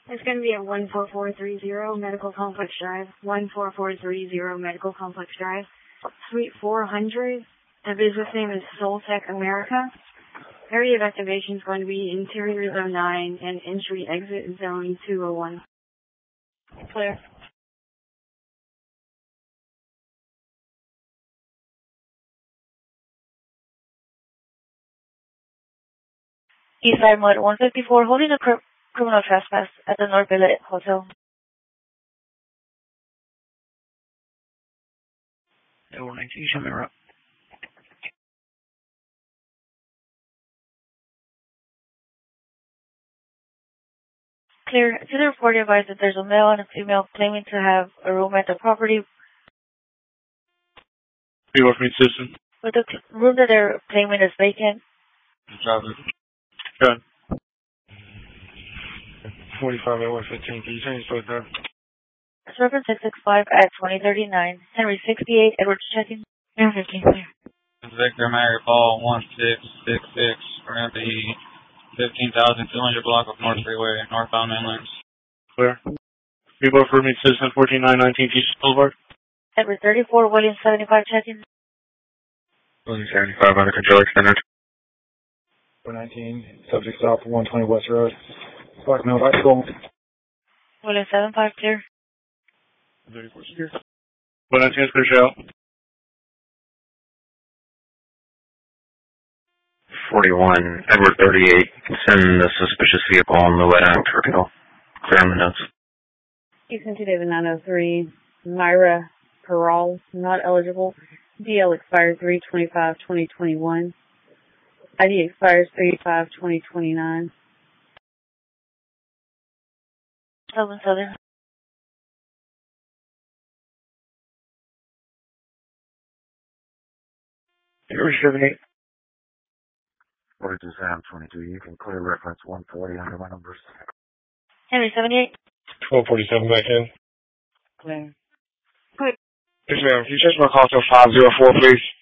It's going to be at 14430 Medical Complex Drive, 14430 Medical Complex Drive, Suite 400. The business name is Soltech America. Area of activation is going to be Interior Zone 9 and Entry/Exit Zone 201. Clear. Eastside Mud 154, holding a criminal trespass at the North Villa Hotel. Edward 19, show me up. Clear. To the report, advise that there's a male and a female claiming to have a room at the property. Be with me, citizen. But the room that they're claiming is vacant. Good. 45 at 115. Can you change those there? Reference 665 at 2039. Henry 68. Edwards checking. Air 15 clear. Victor Mary Paul 1666 around the 15,200 block of North Freeway, northbound Inlands. Clear. Be with me, citizen. 14919 Peace Boulevard. Edward 34. William 75 checking. William 75 under control extended. 419. Subject stop 120 West Road. Black no bicycle. William 75 clear. 34 secure. 119 is clear show. 41, Edward 38. You can send the suspicious vehicle on the way to Turkle. Clear on the notes. Houston 2903, Myra Peral, not eligible. DL expires 3/25/2021. ID expires 3/5/2029. Southern. Henry 78. 42 Sam 22. You can clear reference 140 under my numbers. Henry 78. 1247 back in. Clear. Yes, ma'am. Can you change my call to 504, please?